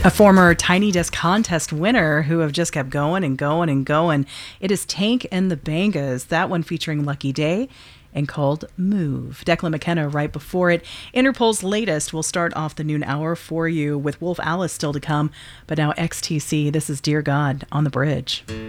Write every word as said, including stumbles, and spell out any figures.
A former Tiny Desk contest winner who have just kept going and going and going. It is Tank and the Bangas, that one featuring Lucky Day and called Move. Declan McKenna right before it. Interpol's latest will start off the noon hour for you with Wolf Alice still to come, but now X T C. This is Dear God on the Bridge.